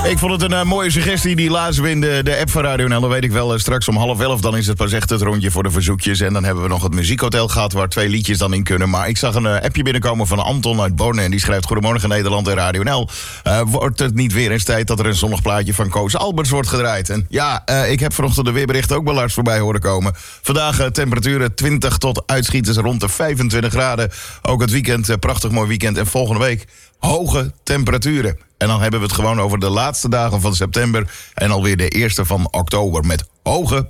Ik vond het een mooie suggestie, die lazen we in de app van Radio NL. Dan weet ik wel, straks om 10:30, dan is het pas echt het rondje voor de verzoekjes. En dan hebben we nog het muziekhotel gehad, waar 2 liedjes dan in kunnen. Maar ik zag een appje binnenkomen van Anton uit Borne. En die schrijft: Goedemorgen Nederland en Radio NL. Wordt het niet weer eens tijd dat er een zonnig plaatje van Koos Alberts wordt gedraaid? En ja, ik heb vanochtend de weerberichten ook wel Lars voorbij horen komen. Vandaag temperaturen 20 tot uitschieters rond de 25 graden. Ook het weekend, prachtig mooi weekend. En volgende week hoge temperaturen. En dan hebben we het gewoon over de laatste dagen van september en alweer de eerste van oktober met hoge